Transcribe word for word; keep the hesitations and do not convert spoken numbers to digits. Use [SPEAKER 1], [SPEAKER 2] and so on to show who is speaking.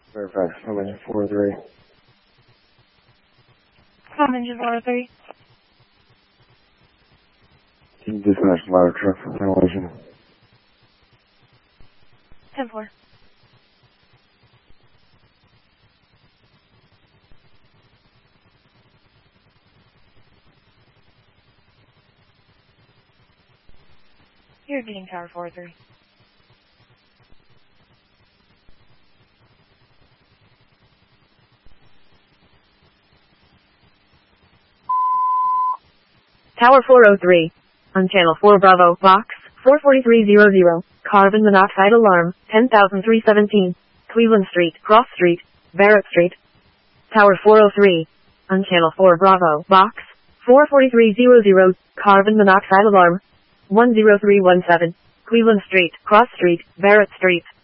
[SPEAKER 1] Fairfax, come in four three.
[SPEAKER 2] Come in four three.
[SPEAKER 1] Can you dispatch ladder truck for ventilation?
[SPEAKER 2] ten four. You're getting tower four three.
[SPEAKER 3] Tower four oh three. On channel four Bravo, box four four three zero zero. Carbon monoxide alarm, ten thousand three seventeen. Cleveland Street, Cross Street, Barrett Street. Tower four oh three. On channel four Bravo, box four four three zero zero. Carbon monoxide alarm, one zero three one seven. Cleveland Street, Cross Street, Barrett Street.